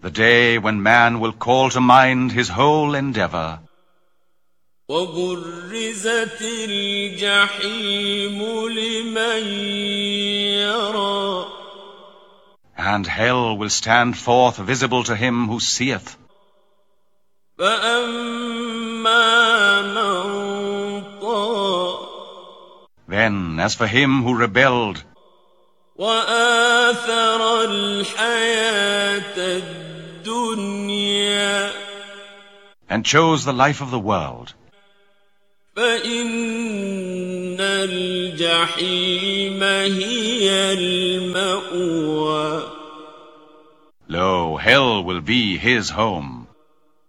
the day when man will call to mind his whole endeavor. وبرزت الجحيم لمن يرى And hell will stand forth visible to him who seeth. فأما من طغى Then, as for him who rebelled, وآثر الحياة الدنيا and chose the life of the world, فإن الجحيم هي المأوى lo, hell will be his home.